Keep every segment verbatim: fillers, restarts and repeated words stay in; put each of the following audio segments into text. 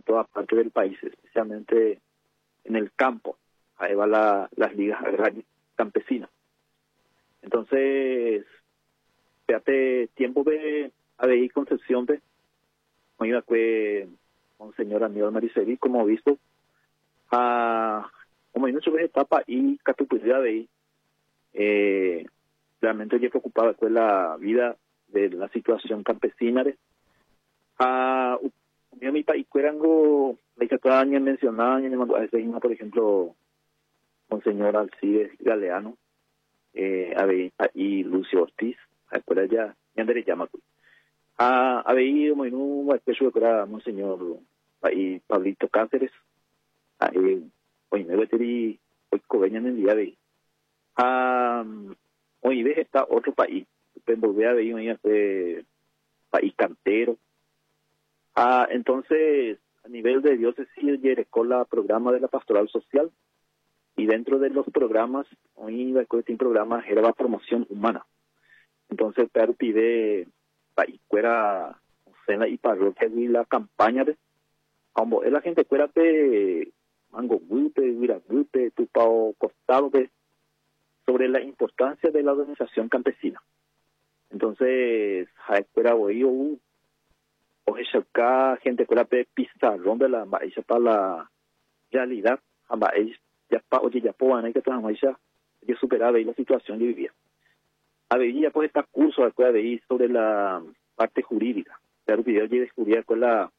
toda parte del país, especialmente en el campo. Ahí va la, las ligas agrarias campesinas. Entonces, fíjate, tiempo de haber Concepción de, hoy fue con señor Aníbal Mariceli, como visto, a como hay muchas veces etapa y catupuridad de ahí, eh, realmente yo preocupado con la vida de la situación campesina. De, a mi país, cuerango, la historia año mencionada, a veces, por ejemplo, con señor Alcides Galeano, eh, y Lucio Ortiz, a escuela ya, ya le llama. A haber ido muy un especie de era monseñor y Pablito Cáceres, eh, hoy me voy a decir, hoy coveñan en el día de ahí. Ah, hoy ves está otro país, pues volver a ver hoy este país cantero. Ah, entonces, a nivel de diócesis, la programa de la pastoral social, y dentro de los programas, hoy tiene programas era la promoción humana. Entonces, pero pide país fuera cena y parroquia y la campaña de como es la gente fuera de mango gupe, mira gupe, tu pao costado de sobre la importancia de la organización campesina. Entonces, hay fuera hoy o o acá gente fuera de pizarrón de la maíz para la realidad, maíz ya pa oye ya po hay que trabajar maíz ya superaba la situación que vivía. A ver, ya pues está curso de ahí sobre la parte jurídica. Claro que yo ya descubrí con la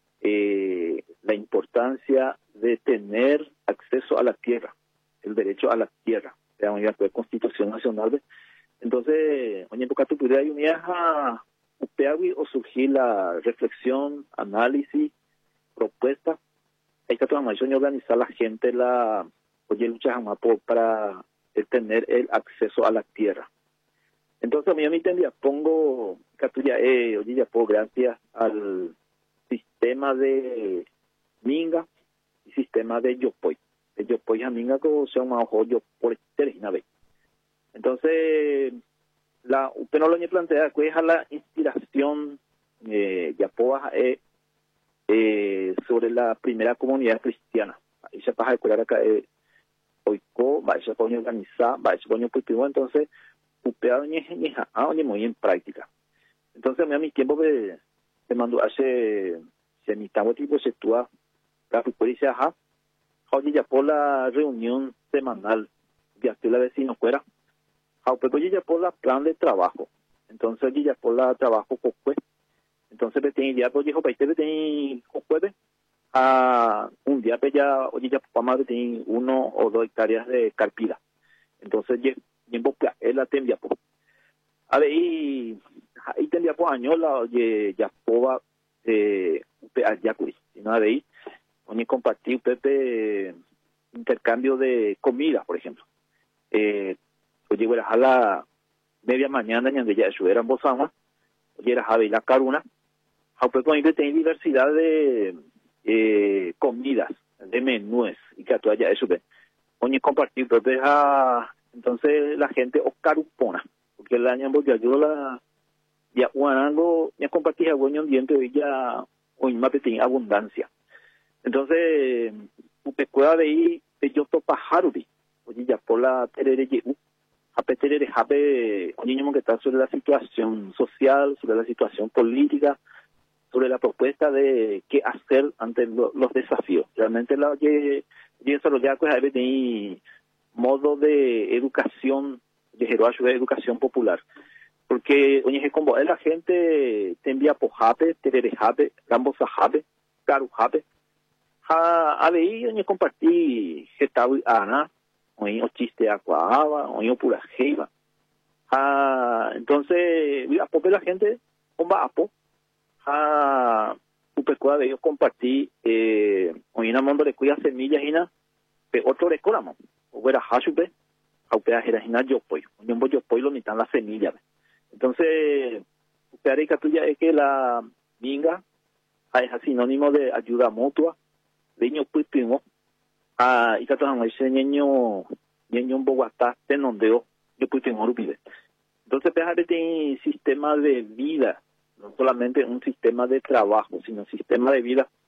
eh, la importancia de tener acceso a la tierra, el derecho a la tierra, la unidad de Constitución Nacional. Entonces, oye, porque tú pudieras unir a Upeawi o surgir la reflexión, análisis, propuesta. Hay que trabajar y organizar la gente, la oye, lucha para tener el acceso a la tierra. Entonces, a mí, a mí tendría, pongo, Catuya, eh, oye, ya puedo, gracias al sistema de Minga y sistema de Yopoy. De Yopoy a Minga, que sea un ojo yo por Terina. Entonces, la U P no lo plantea, que es la inspiración, eh, ya puedo, eh, eh, sobre la primera comunidad cristiana. Ahí se pasa a curar acá, eh, Oico, va a ser coño organizar, va a ser coño cultivo, entonces, upeado ni muy en práctica. Entonces, a mi tiempo que se mandó hace se mitad tipo se actúa la dice ajá, oye ya por la reunión semanal de aquí la vecino fuera, oye ya por la plan de trabajo, entonces oye ya por la trabajo pues, entonces me tiene ya pues dijo para usted tiene jueves a un día pues ya oye ya para más tiene uno o dos hectáreas de carpida, entonces ya tiempo que él la tendría pues a ver y ahí tendría pues años la oye ya poba eh ya cuis no de ahí oye compartir pepe intercambio de comida por ejemplo eh oye bueno a la media mañana donde ya eso eran bozama oye era Javi la caruna a pues con tiene diversidad de eh comidas de menúes y que tú haya eso ve oye compartir pepe a entonces la gente oscarupona porque el año porque ayuda la ya guanango ya compartí a buen ambiente y ya hoy más tiene abundancia entonces usted puede de ahí de yo topa harubi oye ya por la terere yu a petere jabe oye que está sobre la situación social sobre la situación política sobre la propuesta de qué hacer ante lo, los desafíos realmente la que y eso lo ya pues hay de modo de educación de jeroacho de educación popular porque oye como la gente te envía por jabe terere jabe gambos jabe caru jabe a a ver oye compartir que está ana oye chiste aquaba oye pura jeiva ah entonces a pope la gente comba apo a upecua de ellos compartir eh oye una mundo de cuya semillas y na de otro recoramo o era hasube a upea era yo pollo oye un bollo pollo ni tan la semilla entonces upea tuya es que la minga es sinónimo de ayuda mutua niño pues primo ah y que ese niño niño en Bogotá te nondeo yo pues tengo rupide entonces pues hay sistema de vida no solamente un sistema de trabajo sino un sistema de vida